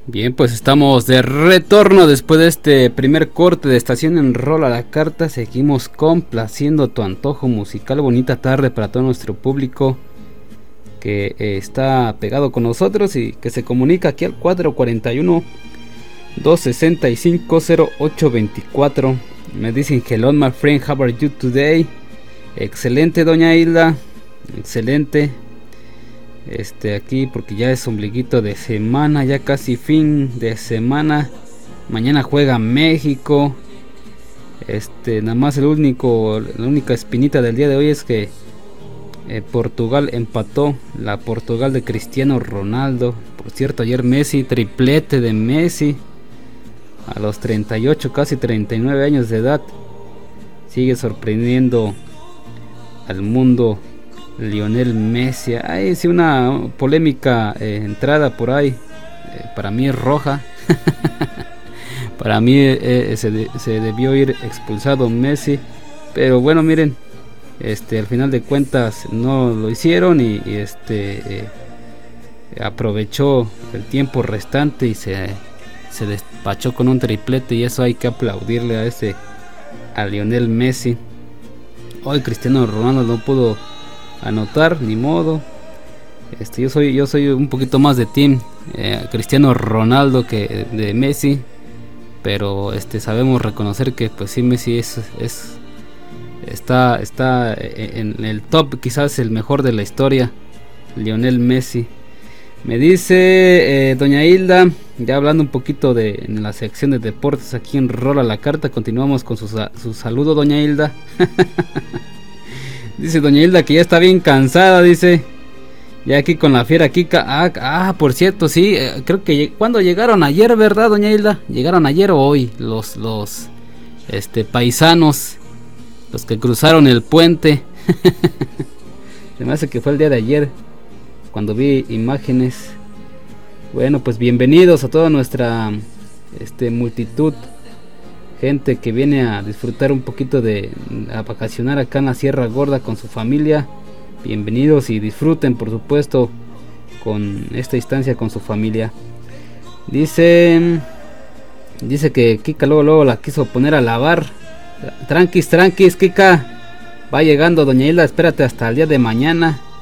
Bien, pues estamos de retorno después de este primer corte de estación en Rola la Carta. Seguimos complaciendo tu antojo musical. Bonita tarde para todo nuestro público que está pegado con nosotros y que se comunica aquí al 441-265-0824. Me dicen hello my friend, how are you today? Excelente, doña Hilda, excelente. Aquí porque ya es ombliguito de semana, ya casi fin de semana. Mañana juega México. Nada más la única espinita del día de hoy es que Portugal empató, la Portugal de Cristiano Ronaldo. Por cierto, ayer Messi, triplete de Messi a los 38, casi 39 años de edad. Sigue sorprendiendo al mundo Lionel Messi. Hay sí una polémica entrada por ahí. Para mí es roja. Para mí se debió ir expulsado Messi. Pero bueno, miren, al final de cuentas no lo hicieron y aprovechó el tiempo restante y se despachó con un triplete, y eso hay que aplaudirle a Lionel Messi. Hoy Cristiano Ronaldo no pudo anotar, ni modo. Yo soy un poquito más de team Cristiano Ronaldo que de Messi, pero sabemos reconocer que pues sí, Messi está en el top, quizás el mejor de la historia, Lionel Messi. Me dice doña Hilda, ya hablando un poquito en la sección de deportes aquí en Rola la Carta, continuamos con su saludo, doña Hilda. Dice doña Hilda que ya está bien cansada, dice, ya aquí con la fiera Kika. Por cierto, sí, creo que cuando llegaron ayer, ¿verdad, doña Hilda? ¿Llegaron ayer o hoy los paisanos, los que cruzaron el puente? Se me hace que fue el día de ayer cuando vi imágenes. Bueno, pues bienvenidos a toda nuestra multitud, gente que viene a disfrutar un poquito a vacacionar acá en la Sierra Gorda con su familia. Bienvenidos y disfruten, por supuesto, con esta instancia con su familia. Dice que Kika luego la quiso poner a lavar. Tranquis, Kika. Va llegando doña Hilda, espérate hasta el día de mañana.